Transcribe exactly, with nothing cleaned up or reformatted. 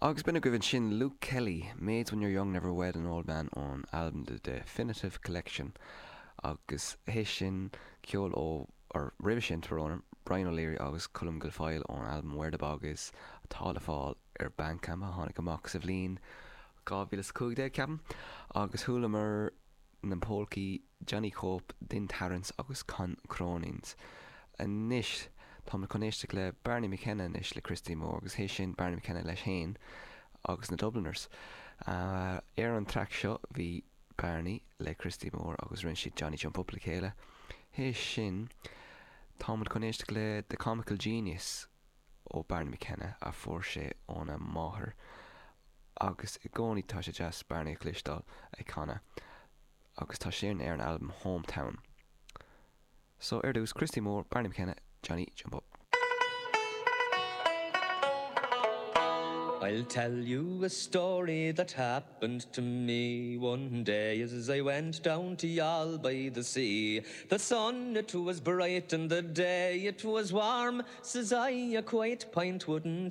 Agus bena goibhann sin Luke Kelly, Maids When You're Young Never Wed an Old Man ón album The Definitive Collection. Agus hé sin ceol ó ar ribh sin taróna Brian O'Leary agus Colm Gilfoyle ón album Where the Bog Is atá le fáil ar Bandcamp a tháinig amach sa bhliain two thousand fifteen ceapan. Agus thuailm mar na pólcaí Johnny Cope, Din Tarrance agus Con Cronin. Anis tá na conéiste le Barney McKenna inis le Christy Moore agus hé sin Barney McKenna leis hain agus na Dubliners. Uh, ar an track seo bhí Barney le Christy Moore agus rinn siad Johnny Jump Up le chéile. Hé sin tá na conéiste le The Comical Genius ó Barney McKenna a fuair sé óna máthair. Agus i gcónaí tá sé jazz Barney a clistal ag canna. Agus tá sé ar an album Hometown. So ar dús Christy Moore, Barney McKenna, Johnny Jump Up. I'll tell you a story that happened to me one day as I went down to Youghal by the sea. The sun it was bright and the day it was warm, says I a quiet pint wouldn't